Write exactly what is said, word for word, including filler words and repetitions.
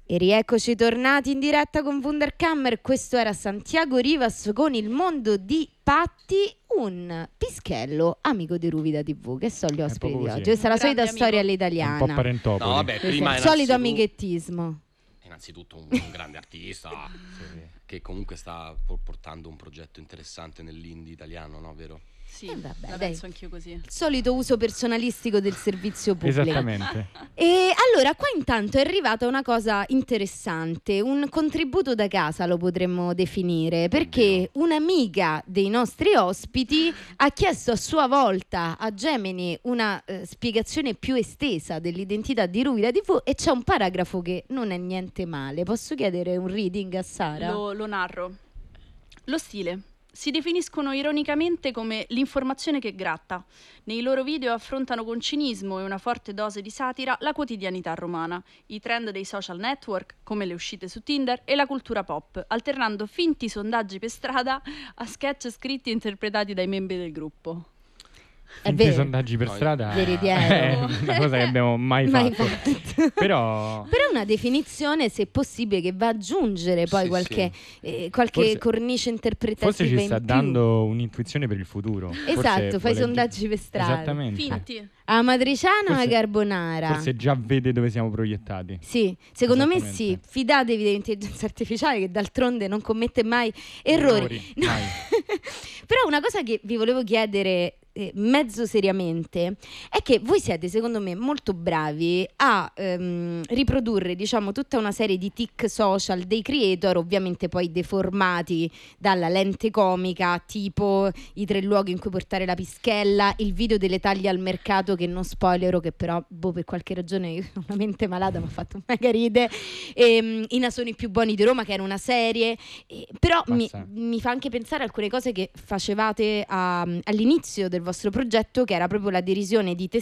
E rieccoci tornati in diretta con Wunderkammer. Questo era Santiago Rivas con Il mondo di Patti, un pischello amico di Ruvida tivù, che so gli ospiti di oggi. Questa è la solita amico. storia all'italiana. Un po' parentopoli. No, vabbè, prima il solito innanzitutto- amichettismo. Innanzitutto un, un grande artista che comunque sta por- portando un progetto interessante nell'indie italiano, no, vero? Sì, Eh, vabbè, la dai. penso anch'io così. Il solito uso personalistico del servizio pubblico. Esattamente. E allora qua intanto è arrivata una cosa interessante, un contributo da casa lo potremmo definire, perché un'amica dei nostri ospiti ha chiesto a sua volta a Gemini una eh, spiegazione più estesa dell'identità di Ruvida tivù, e c'è un paragrafo che non è niente male. Posso chiedere un reading a Sara? Lo, lo narro. Lo stile. Si definiscono ironicamente come l'informazione che gratta. Nei loro video affrontano con cinismo e una forte dose di satira la quotidianità romana, i trend dei social network, come le uscite su Tinder, e la cultura pop, alternando finti sondaggi per strada a sketch scritti e interpretati dai membri del gruppo. È Finti vero. sondaggi per No, strada veritiero. è una cosa che abbiamo mai, Mai fatto. fatto. Però Però è una definizione, se possibile, che va ad aggiungere poi Sì, qualche, eh, qualche Forse- cornice interpretativa forse ci sta in più. dando un'intuizione per il futuro. Forse Esatto, fai vuole- sondaggi per strada. Esattamente. Finti. A matriciana o a Forse- carbonara? Forse già vede dove siamo proiettati. Sì, secondo me sì, Esattamente. fidatevi dell'intelligenza artificiale che d'altronde non commette mai errori. Errori, No. mai. Però una cosa che vi volevo chiedere eh, mezzo seriamente è che voi siete secondo me molto bravi a ehm, riprodurre, diciamo, tutta una serie di tic social dei creator, ovviamente poi deformati dalla lente comica, tipo i tre luoghi in cui portare la pischella, il video delle taglie al mercato che non spoilero, che però boh, per qualche ragione io ho una mente malata, mi ha fatto mega ride, ehm, I nasoni più buoni di Roma, che era una serie, eh, però mi, Mazza. mi fa anche pensare a alcune cose che facevate a- all'inizio del vostro progetto, che era proprio la derisione di te